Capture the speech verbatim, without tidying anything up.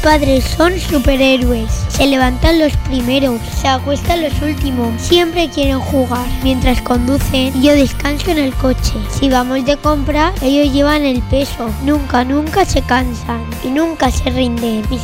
padres son superhéroes. Se levantan los primeros, se acuestan los últimos. Siempre quieren jugar. Mientras conducen, yo descanso en el coche. Si vamos de compra, ellos llevan el peso. Nunca, nunca se cansan y nunca se rinden. Mis